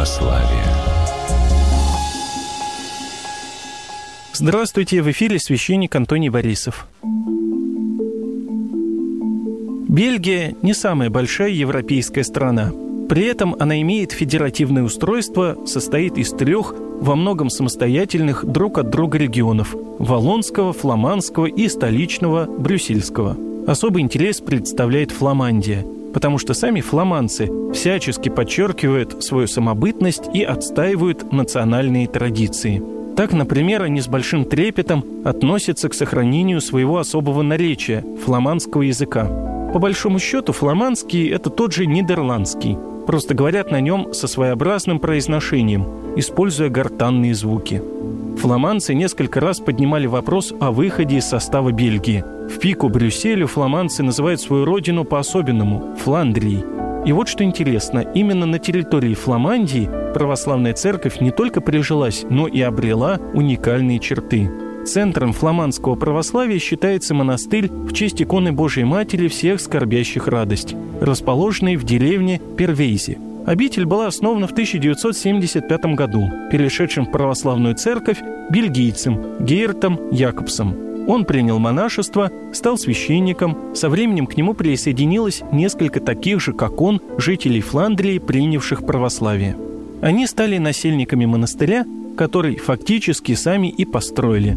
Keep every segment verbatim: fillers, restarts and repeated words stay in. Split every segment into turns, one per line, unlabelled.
православия.
Здравствуйте, в эфире священник Антоний Борисов. Бельгия не самая большая европейская страна. При этом она имеет федеративное устройство, состоит из трех, во многом самостоятельных друг от друга регионов – Валлонского, Фламандского и столичного Брюссельского. Особый интерес представляет Фламандия, потому что сами фламандцы всячески подчеркивают свою самобытность и отстаивают национальные традиции. Так, например, они с большим трепетом относятся к сохранению своего особого наречия – фламандского языка. По большому счету, фламандский – это тот же нидерландский. Просто говорят на нем со своеобразным произношением, используя гортанные звуки. Фламандцы несколько раз поднимали вопрос о выходе из состава Бельгии. В пику Брюсселю фламандцы называют свою родину по-особенному – Фландрией. И вот что интересно, именно на территории Фламандии православная церковь не только прижилась, но и обрела уникальные черты. Центром фламандского православия считается монастырь в честь иконы Божией Матери всех скорбящих радость, расположенный в деревне Первейзе. Обитель была основана в тысяча девятьсот семьдесят пятом году, перешедшим в православную церковь бельгийцем Гейртом Якобсом. Он принял монашество, стал священником, со временем к нему присоединилось несколько таких же, как он, жителей Фландрии, принявших православие. Они стали насельниками монастыря, который фактически сами и построили.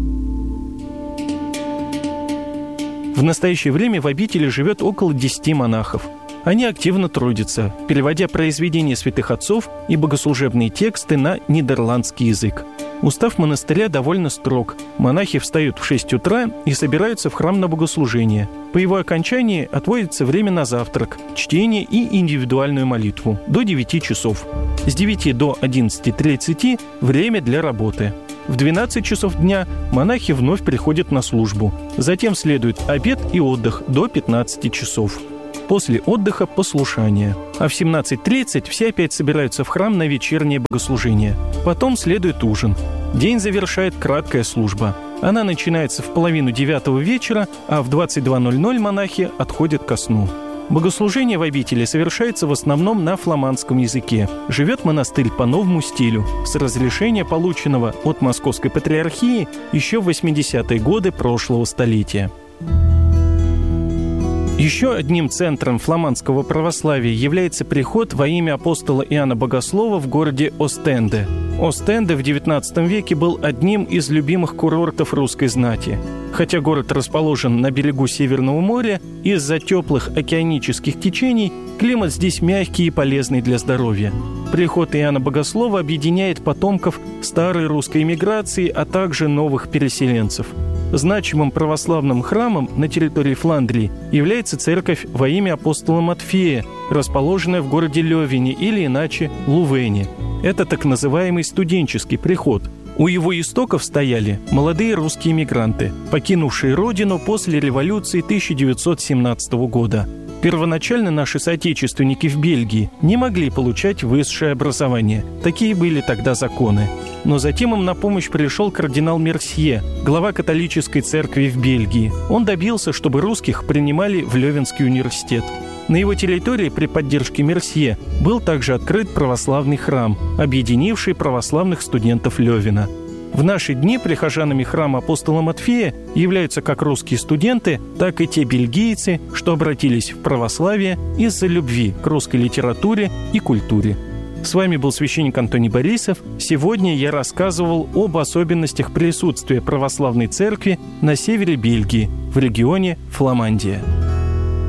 В настоящее время в обители живет около десяти монахов. Они активно трудятся, переводя произведения святых отцов и богослужебные тексты на нидерландский язык. Устав монастыря довольно строг. Монахи встают в шесть утра и собираются в храм на богослужение. По его окончании отводится время на завтрак, чтение и индивидуальную молитву до девяти часов. С девяти до одиннадцати тридцати – время для работы. В двенадцать часов дня монахи вновь приходят на службу. Затем следует обед и отдых до пятнадцати часов. После отдыха – послушание. А в семнадцать тридцать все опять собираются в храм на вечернее богослужение. Потом следует ужин. День завершает краткая служба. Она начинается в половину девятого вечера, а в двадцать два ноль ноль монахи отходят ко сну. Богослужение в обители совершается в основном на фламандском языке. Живет монастырь по новому стилю, с разрешения, полученного от Московской патриархии еще в восьмидесятые годы прошлого столетия. Еще одним центром фламандского православия является приход во имя апостола Иоанна Богослова в городе Остенде. Остенде в девятнадцатом веке был одним из любимых курортов русской знати. Хотя город расположен на берегу Северного моря, из-за теплых океанических течений климат здесь мягкий и полезный для здоровья. Приход Иоанна Богослова объединяет потомков старой русской эмиграции, а также новых переселенцев. Значимым православным храмом на территории Фландрии является церковь во имя апостола Матфея, расположенная в городе Лёвене или иначе Лувене. Это так называемый студенческий приход. У его истоков стояли молодые русские мигранты, покинувшие родину после революции тысяча девятьсот семнадцатого года. Первоначально наши соотечественники в Бельгии не могли получать высшее образование. Такие были тогда законы. Но затем им на помощь пришел кардинал Мерсье, глава католической церкви в Бельгии. Он добился, чтобы русских принимали в Лёвенский университет. На его территории при поддержке Мерсье был также открыт православный храм, объединивший православных студентов Лёвена. В наши дни прихожанами храма апостола Матфея являются как русские студенты, так и те бельгийцы, что обратились в православие из-за любви к русской литературе и культуре. С вами был священник Антоний Борисов. Сегодня я рассказывал об особенностях присутствия православной церкви на севере Бельгии, в регионе Фламандия.